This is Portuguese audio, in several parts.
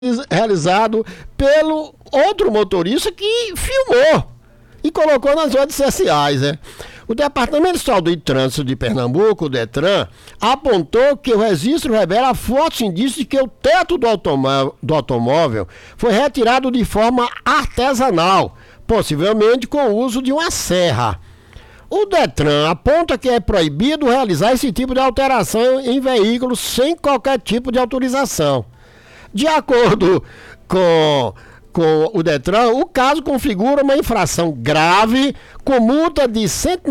realizado pelo outro motorista que filmou e colocou nas redes sociais, né? O Departamento Estadual de Trânsito de Pernambuco, o DETRAN, apontou que o registro revela fortes indícios de que o teto do automóvel foi retirado de forma artesanal, possivelmente com o uso de uma serra. O DETRAN aponta que é proibido realizar esse tipo de alteração em veículos sem qualquer tipo de autorização. De acordo com o DETRAN, o caso configura uma infração grave com multa de R$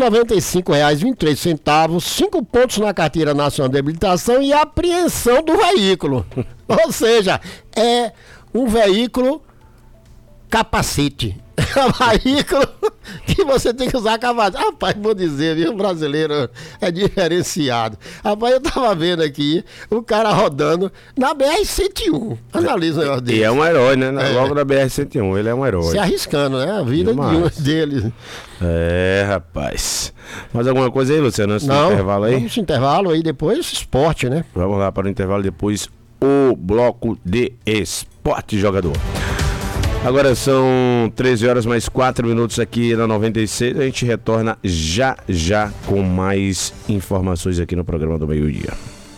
195,23, 5 pontos na Carteira Nacional de Habilitação e apreensão do veículo. Ou seja, é um veículo capacete. É um veículo que você tem que usar capacete. Rapaz, vou dizer, viu, brasileiro é diferenciado. Rapaz, eu tava vendo aqui o cara rodando na BR-101. Analisa o negócio dele. E é um herói, né? Logo na BR-101, ele é um herói. Se arriscando, né? A vida dele. É, rapaz. Mais alguma coisa aí, Luciano, antes do intervalo aí? Vamos no intervalo aí, depois esporte, né? Vamos lá para o intervalo, depois o bloco de esporte jogador. Agora são 13 horas mais 4 minutos aqui na 96. A gente retorna já com mais informações aqui no programa do meio-dia.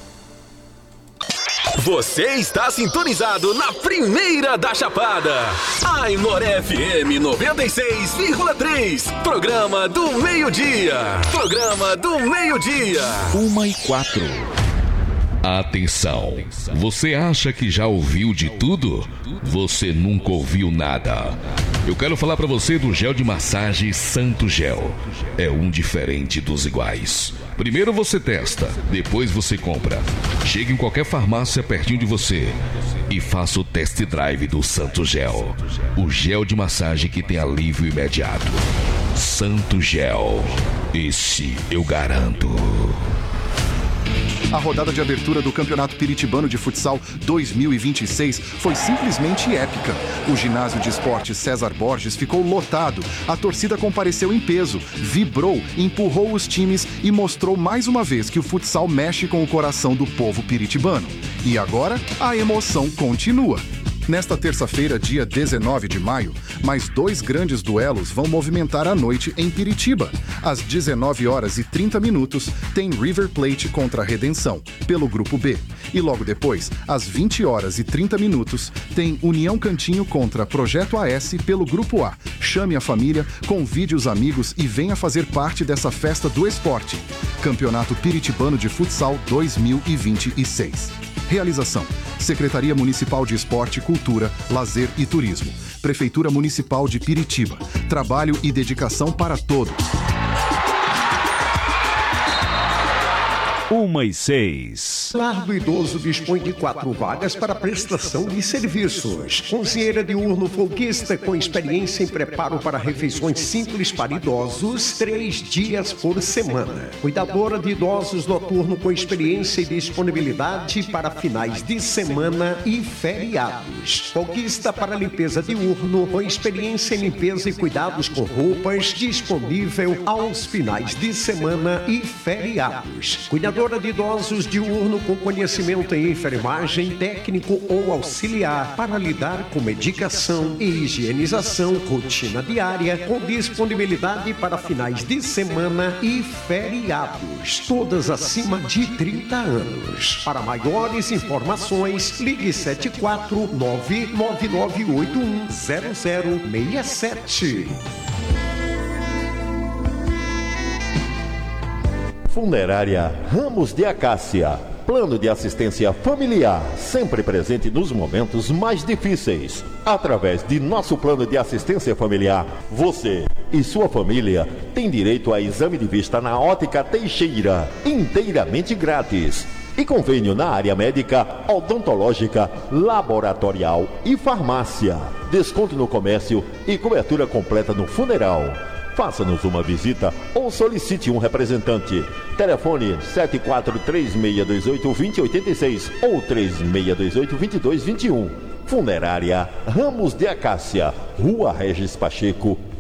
Você está sintonizado na primeira da Chapada. Aimoré FM 96,3. Programa do meio-dia. 1h04. Atenção, você acha que já ouviu de tudo? Você nunca ouviu nada. Eu quero falar pra você do gel de massagem Santo Gel. É um diferente dos iguais. Primeiro você testa, depois você compra. Chegue em qualquer farmácia pertinho de você e faça o test drive do Santo Gel. O gel de massagem que tem alívio imediato. Santo Gel. Esse eu garanto. A rodada de abertura do Campeonato Piritibano de Futsal 2026 foi simplesmente épica. O ginásio de esportes César Borges ficou lotado. A torcida compareceu em peso, vibrou, empurrou os times e mostrou mais uma vez que o futsal mexe com o coração do povo piritibano. E agora, a emoção continua. Nesta terça-feira, dia 19 de maio, mais 2 grandes duelos vão movimentar a noite em Piritiba. Às 19h30, tem River Plate contra Redenção, pelo Grupo B. E logo depois, às 20h30, tem União Cantinho contra Projeto AS, pelo Grupo A. Chame a família, convide os amigos e venha fazer parte dessa festa do esporte. Campeonato Piritibano de Futsal 2026. Realização: Secretaria Municipal de Esporte, Cultura, Lazer e Turismo. Prefeitura Municipal de Piritiba. Trabalho e dedicação para todos. 1h06. Lar do Idoso dispõe de 4 vagas para prestação de serviços. Cozinheira diurno folguista com experiência em preparo para refeições simples para idosos, 3 dias por semana. Cuidadora de idosos noturno com experiência e disponibilidade para finais de semana e feriados. Folguista para limpeza diurno com experiência em limpeza e cuidados com roupas, disponível aos finais de semana e feriados. Cuidadora de idosos diurno com conhecimento em enfermagem, técnico ou auxiliar para lidar com medicação e higienização, rotina diária, com disponibilidade para finais de semana e feriados. Todas acima de 30 anos. Para maiores informações, ligue 74999810067. Funerária Ramos de Acácia. Plano de assistência familiar, sempre presente nos momentos mais difíceis. Através de nosso plano de assistência familiar, você e sua família têm direito a exame de vista na Ótica Teixeira, inteiramente grátis. E convênio na área médica, odontológica, laboratorial e farmácia. Desconto no comércio e cobertura completa no funeral. Faça-nos uma visita ou solicite um representante. Telefone 7436282086 ou 36282221. Funerária Ramos de Acácia, Rua Regis Pacheco,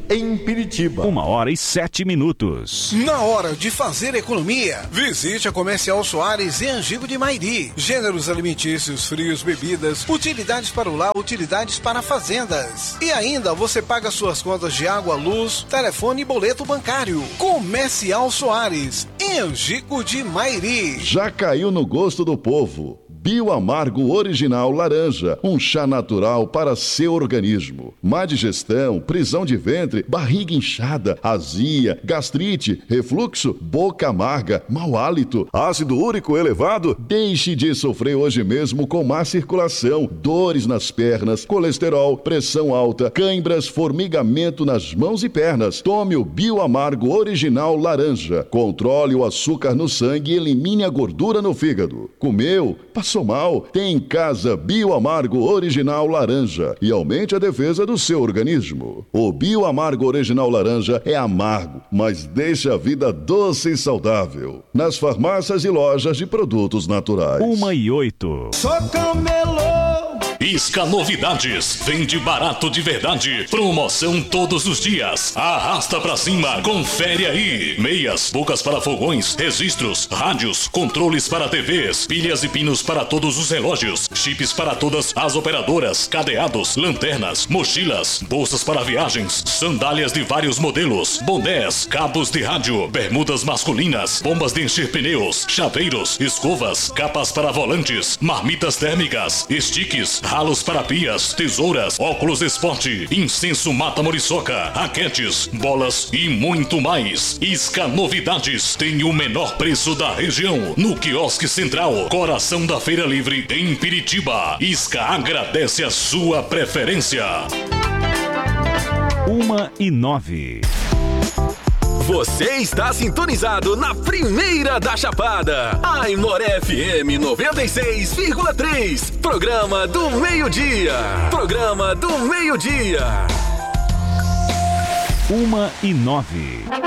em Piritiba. 1h07. Na hora de fazer economia, visite a Comercial Soares em Angico de Mairi. Gêneros alimentícios, frios, bebidas, utilidades para o lar, utilidades para fazendas. E ainda você paga suas contas de água, luz, telefone e boleto bancário. Comercial Soares, em Angico de Mairi. Já caiu no gosto do povo. Bioamargo Original Laranja, um chá natural para seu organismo. Má digestão, prisão de ventre, barriga inchada, azia, gastrite, refluxo, boca amarga, mau hálito, ácido úrico elevado? Deixe de sofrer hoje mesmo com má circulação, dores nas pernas, colesterol, pressão alta, cãibras, formigamento nas mãos e pernas. Tome o Bioamargo Original Laranja. Controle o açúcar no sangue e elimine a gordura no fígado. Comeu? Passou mal? Tem em casa Bioamargo Original Laranja e aumente a defesa do seu organismo. O Bioamargo Original Laranja é amargo, mas deixa a vida doce e saudável. Nas farmácias e lojas de produtos naturais. 1h08. Só camelô. Isca Novidades, vende barato de verdade, promoção todos os dias, arrasta pra cima, confere aí, meias, bocas para fogões, registros, rádios, controles para TVs, pilhas e pinos para todos os relógios, chips para todas as operadoras, cadeados, lanternas, mochilas, bolsas para viagens, sandálias de vários modelos, bonés, cabos de rádio, bermudas masculinas, bombas de encher pneus, chaveiros, escovas, capas para volantes, marmitas térmicas, sticks, ralos para pias, tesouras, óculos esporte, incenso mata muriçoca, raquetes, bolas e muito mais. Isca Novidades tem o menor preço da região, no quiosque central, coração da Feira Livre, em Piritiba. Isca agradece a sua preferência. 1h09. Você está sintonizado na primeira da Chapada, Aimoré FM 96,3. Programa do meio-dia. Programa do meio-dia. 1h09.